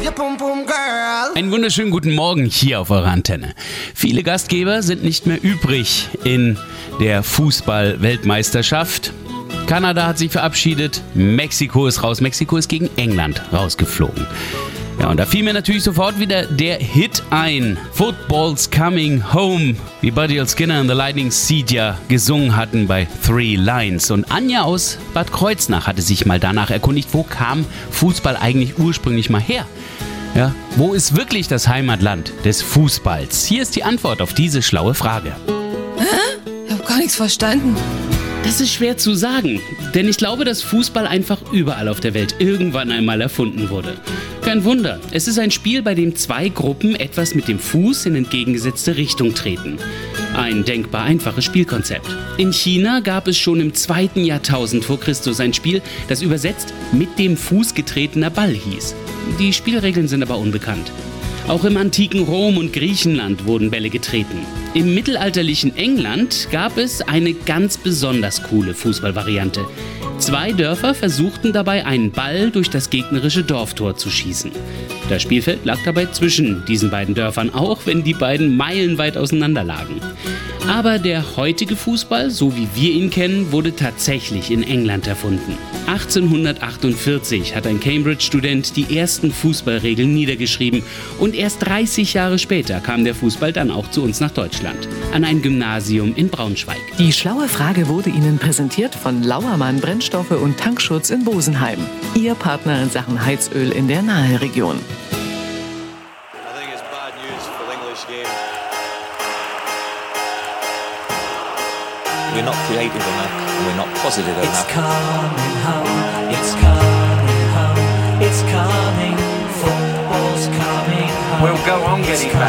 Einen wunderschönen guten Morgen hier auf eurer Antenne. Viele Gastgeber sind nicht mehr übrig in der Fußball-Weltmeisterschaft. Kanada hat sich verabschiedet, Mexiko ist raus. Mexiko ist gegen England rausgeflogen. Ja, und da fiel mir natürlich sofort wieder der Hit ein. Football's Coming Home, wie Buddy L. Skinner and the Lightning Seed ja gesungen hatten bei Three Lines. Und Anja aus Bad Kreuznach hatte sich mal danach erkundigt, wo kam Fußball eigentlich ursprünglich mal her? Ja, wo ist wirklich das Heimatland des Fußballs? Hier ist die Antwort auf diese schlaue Frage. Ich habe gar nichts verstanden. Das ist schwer zu sagen, denn ich glaube, dass Fußball einfach überall auf der Welt irgendwann einmal erfunden wurde. Kein Wunder, es ist ein Spiel, bei dem zwei Gruppen etwas mit dem Fuß in entgegengesetzte Richtung treten. Ein denkbar einfaches Spielkonzept. In China gab es schon im 2. Jahrtausend vor Christus ein Spiel, das übersetzt mit dem Fuß getretener Ball hieß. Die Spielregeln sind aber unbekannt. Auch im antiken Rom und Griechenland wurden Bälle getreten. Im mittelalterlichen England gab es eine ganz besonders coole Fußballvariante. 2 Dörfer versuchten dabei, einen Ball durch das gegnerische Dorftor zu schießen. Das Spielfeld lag dabei zwischen diesen beiden Dörfern, auch wenn die beiden meilenweit auseinander lagen. Aber der heutige Fußball, so wie wir ihn kennen, wurde tatsächlich in England erfunden. 1848 hat ein Cambridge-Student die ersten Fußballregeln niedergeschrieben und erst 30 Jahre später kam der Fußball dann auch zu uns nach Deutschland, an ein Gymnasium in Braunschweig. Die schlaue Frage wurde Ihnen präsentiert von Lauermann Brennstoffe und Tankschutz in Bosenheim. Ihr Partner in Sachen Heizöl in der Naheregion. We're not creative enough, and we're not positive enough. It's coming home, it's coming home, it's coming, football's coming home. We'll go on getting back.